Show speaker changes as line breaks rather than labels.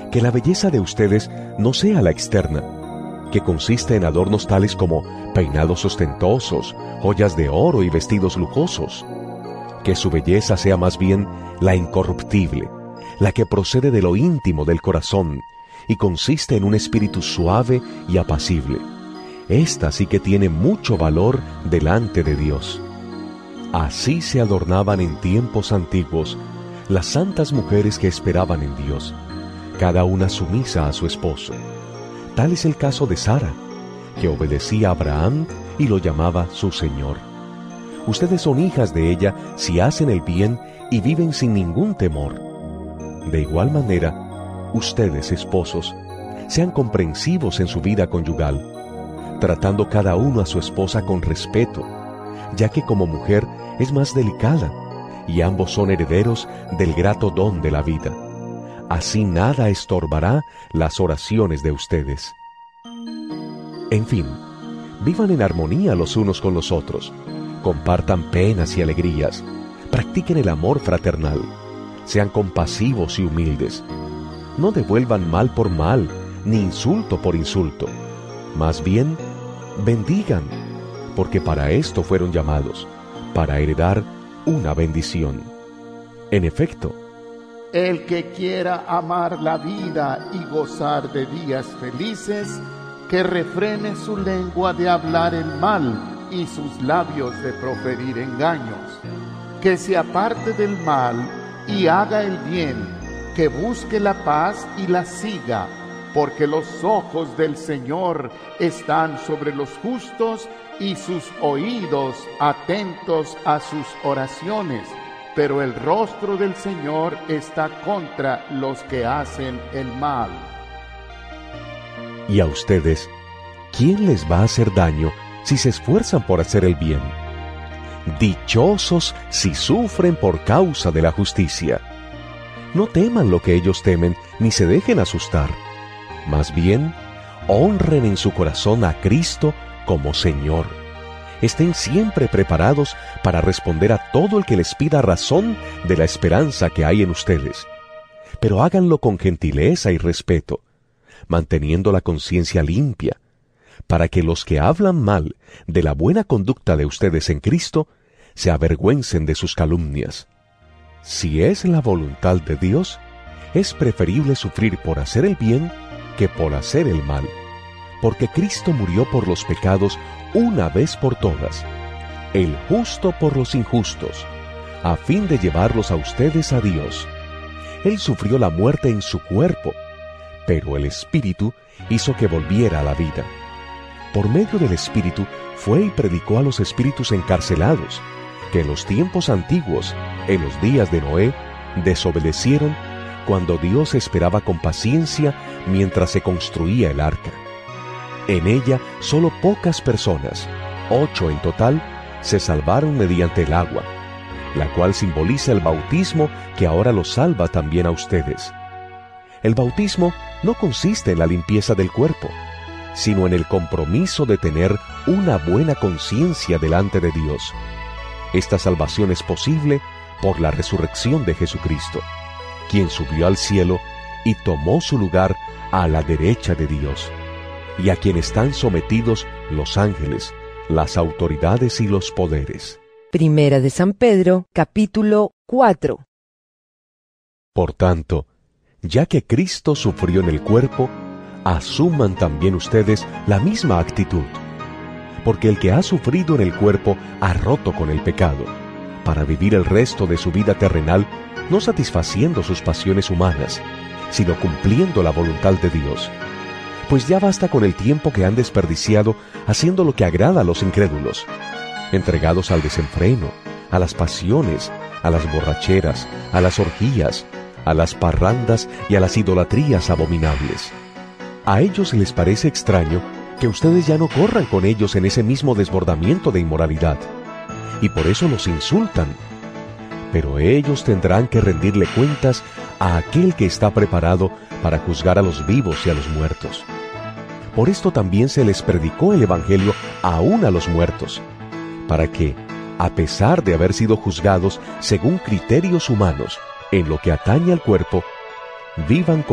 que la belleza de ustedes no sea la externa, que consiste en adornos tales como peinados ostentosos, joyas de oro y vestidos lujosos. Que su belleza sea más bien la incorruptible, la que procede de lo íntimo del corazón y consiste en un espíritu suave y apacible. Esta sí que tiene mucho valor delante de Dios. Así se adornaban en tiempos antiguos las santas mujeres que esperaban en Dios, cada una sumisa a su esposo. Tal es el caso de Sara, que obedecía a Abraham y lo llamaba su Señor. Ustedes son hijas de ella si hacen el bien y viven sin ningún temor. De igual manera, ustedes, esposos, sean comprensivos en su vida conyugal, tratando cada uno a su esposa con respeto, ya que como mujer es más delicada y ambos son herederos del grato don de la vida. Así nada estorbará las oraciones de ustedes. En fin, vivan en armonía los unos con los otros, compartan penas y alegrías, practiquen el amor fraternal, sean compasivos y humildes. No devuelvan mal por mal, ni insulto por insulto. Más bien, bendigan, porque para esto fueron llamados, para heredar una bendición. En efecto,
el que quiera amar la vida y gozar de días felices, que refrene su lengua de hablar el mal y sus labios de proferir engaños. Que se aparte del mal y haga el bien, que busque la paz y la siga, porque los ojos del Señor están sobre los justos y sus oídos atentos a sus oraciones, pero el rostro del Señor está contra los que hacen el mal.
Y a ustedes, ¿quién les va a hacer daño si se esfuerzan por hacer el bien? Dichosos si sufren por causa de la justicia. No teman lo que ellos temen, ni se dejen asustar. Más bien, honren en su corazón a Cristo como Señor. Estén siempre preparados para responder a todo el que les pida razón de la esperanza que hay en ustedes. Pero háganlo con gentileza y respeto, manteniendo la conciencia limpia, para que los que hablan mal de la buena conducta de ustedes en Cristo se avergüencen de sus calumnias. Si es la voluntad de Dios, es preferible sufrir por hacer el bien que por hacer el mal, porque Cristo murió por los pecados una vez por todas, el justo por los injustos, a fin de llevarlos a ustedes a Dios. Él sufrió la muerte en su cuerpo, pero el Espíritu hizo que volviera a la vida. Por medio del Espíritu fue y predicó a los espíritus encarcelados, que en los tiempos antiguos, en los días de Noé, desobedecieron cuando Dios esperaba con paciencia mientras se construía el arca. En ella solo pocas personas, 8 en total, se salvaron mediante el agua, la cual simboliza el bautismo que ahora los salva también a ustedes. El bautismo no consiste en la limpieza del cuerpo, sino en el compromiso de tener una buena conciencia delante de Dios. Esta salvación es posible por la resurrección de Jesucristo, quien subió al cielo y tomó su lugar a la derecha de Dios, y a quien están sometidos los ángeles, las autoridades y los poderes.
Primera de San Pedro, capítulo 4.
Por tanto, ya que Cristo sufrió en el cuerpo, asuman también ustedes la misma actitud, porque el que ha sufrido en el cuerpo ha roto con el pecado, para vivir el resto de su vida terrenal no satisfaciendo sus pasiones humanas, sino cumpliendo la voluntad de Dios. Pues ya basta con el tiempo que han desperdiciado haciendo lo que agrada a los incrédulos, entregados al desenfreno, a las pasiones, a las borracheras, a las orgías, a las parrandas y a las idolatrías abominables. A ellos les parece extraño que ustedes ya no corran con ellos en ese mismo desbordamiento de inmoralidad, y por eso los insultan. Pero ellos tendrán que rendirle cuentas a aquel que está preparado para juzgar a los vivos y a los muertos. Por esto también se les predicó el Evangelio aún a los muertos, para que, a pesar de haber sido juzgados según criterios humanos en lo que atañe al cuerpo, vivan